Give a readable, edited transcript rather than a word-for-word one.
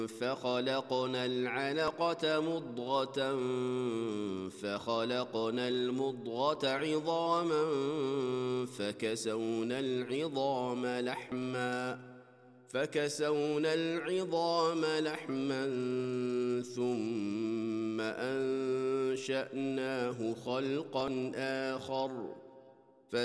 فخلقنا العلقة مضغة فخلقنا المضغة عظاما فكسونا العظام لحما ثم أنشأناه خلقا آخر